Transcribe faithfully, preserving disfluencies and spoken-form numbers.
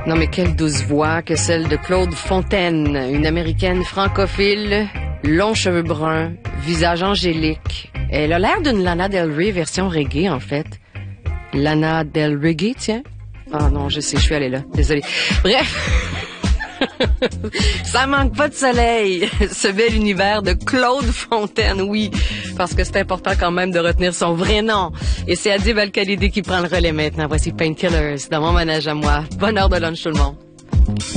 Non, mais quelle douce voix que celle de Claude Fontaine, une Américaine francophile, longs cheveux bruns, visage angélique. Elle a l'air d'une Lana Del Rey version reggae, en fait. Lana Del Reggae, tiens. Ah oh non, je sais, je suis allée là. Désolée. Bref. Ça manque pas de soleil, ce bel univers de Claude Fontaine, oui, parce que c'est important quand même de retenir son vrai nom. Et c'est Adib Al-Khalidi qui prend le relais maintenant. Voici Painkillers dans mon manège à moi. Bonne heure de lunch tout le monde.